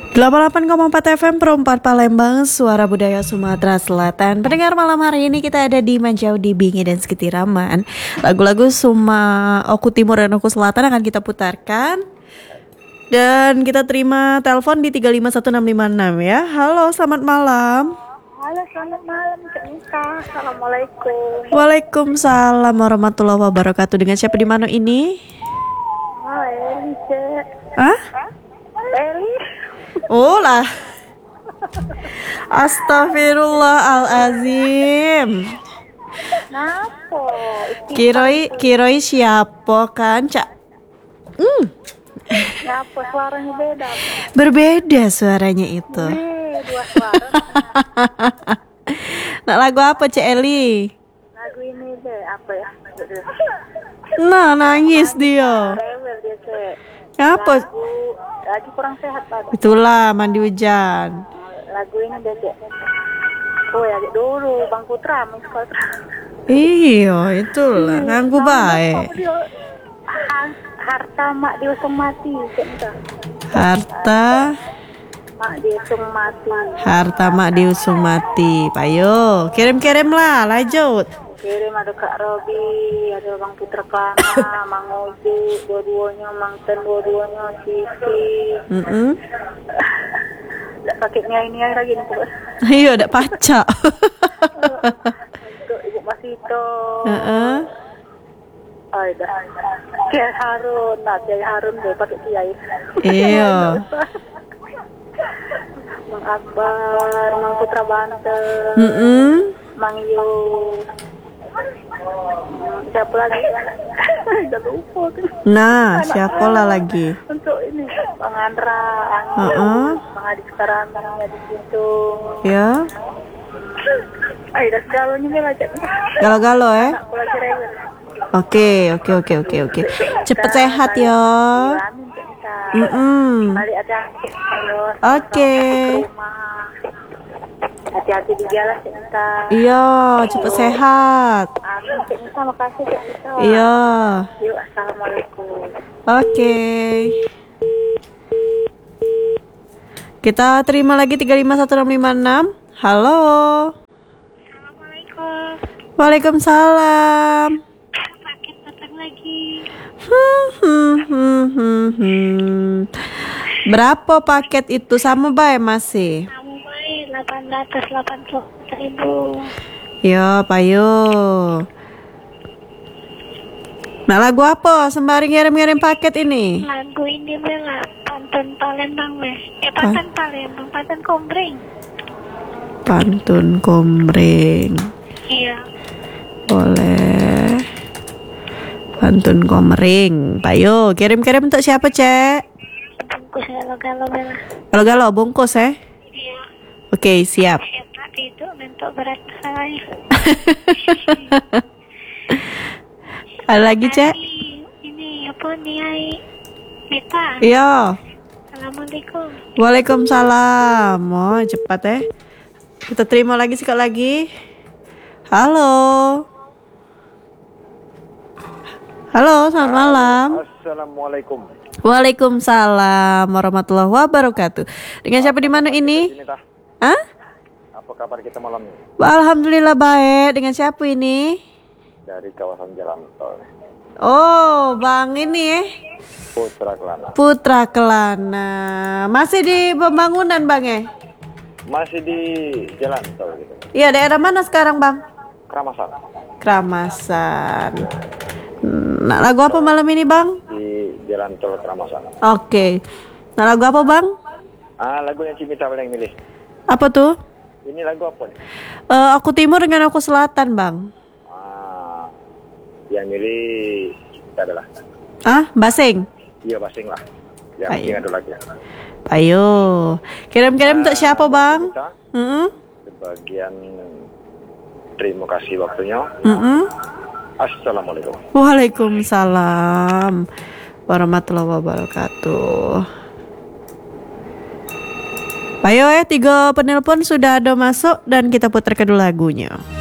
88,4 FM Perempat Palembang, suara budaya Sumatera Selatan. Pendengar, malam hari ini kita ada di Manjau, di Bingi dan Sekitiraman. Lagu-lagu Oku Timur dan Oku Selatan akan kita putarkan. Dan kita terima telepon di 351656 ya. Halo, selamat malam. Halo, selamat malam Kak Nisa. Assalamualaikum. Waalaikumsalam warahmatullahi wabarakatuh. Dengan siapa di mana ini? Oh, Eli, Cek. Hah? Eli. Oh lah. Astagfirullahalazim. Kenapa? Kiroi siapa kan, Cak? Kenapa suaranya beda? Berbeda suaranya itu. Dua suara. Nak lagu apa, Cak Eli? Lagu ini deh, apa ya? Nah, nangis dia. Rewel dia, Cek. Apa? Lagi kurang sehat tadi. Itulah mandi hujan. Lagu ini deh, Cek. Oh ya, dulu Bang Putra, Mas Putra. Iya, itulah nganggu baik. Harta mak diusung mati, Cek Nisa. Harta mak diusung mati. Payo, kirim-kirim lah, lanjut. Kirim ada Kak Robi, ada Bang Putra Kana, Mang Oji, dua-duanya, Mang Ten, dua-duanya, Sisi. Sakitnya ini lagi nih, Pok. Iya, ada pacak. Untuk Ibu Masito. Ada. Kiai Harun, Kiai Harun deh pakai Kiai. Iya. Mang Akbar, Mang Putra Banten. Mang Yus. Siapa lagi? Udah lupa kan. Nah, siapa lah lagi? Untuk ini Bang Andra, Bang Adi sekarang di situ. Ya. Ayo dah segalonya bela Cek. Galo-galo ya. Aku lagi rewel. Oke. Cepet sehat ya. Amin Cek Nisa. Balik hati-hati. Oke. Hati-hati di jalan Cek Nisa. Iya, cepet sehat. Amin Cek Nisa, makasih Cek Nisa. Iya. Yuk, assalamualaikum. Oke. Kita terima lagi 351656. Halo. Assalamualaikum. Waalaikumsalam. Paket datang lagi. Berapa paket itu sama bae masih? Kamu baik 880.000. Yo, payo. Nah, lagu apa? Sembari ngirim-ngirim paket ini. Lagu ini bela pantun Palembang weh. Pantun Palembang, pantun Kombreng. Pantun Kombreng. Iya. Boleh. Pantun Kombreng. Payo, kirim-kirim untuk siapa, Cek? Bungkus galo-galo bela. Galo-galo bungkus ya? Iya. Oke, siap. Tapi itu bentuk berat saya. Ada lagi, Cek? Ini apa nih, Mita? Iya. Assalamualaikum. Waalaikumsalam. Oh, cepat ya. Kita terima lagi sekali lagi. Halo. Halo, selamat malam. Assalamualaikum. Waalaikumsalam warahmatullahi wabarakatuh. Dengan siapa di mana ini? Hah? Apa kabar kita malam ini? Alhamdulillah baik. Dengan siapa ini? Dari kawasan Jalan Tol. Oh, Bang ini Putra Kelana. Putra Kelana. Masih di pembangunan, Bang ya? Masih di Jalan Tol gitu. Iya, daerah mana sekarang, Bang? Keramasan. Nah, lagu apa malam ini, Bang? Di Jalan Tol Keramasan. Oke. Nah, lagu apa, Bang? Lagu yang Cimita paling milih. Apa tuh? Ini lagu apa nih? Aku Timur dengan Aku Selatan, Bang. Yang milih kita adalah. Basing? Iya, Basing lah. Yang penting ada lagu. Ayo. Kirim-kirim untuk siapa, Bang? Sebagian terima kasih waktunya. Assalamualaikum. Waalaikumsalam warahmatullahi wabarakatuh. Ayo 3 penelpon sudah ada masuk dan kita putarkan dulu lagunya.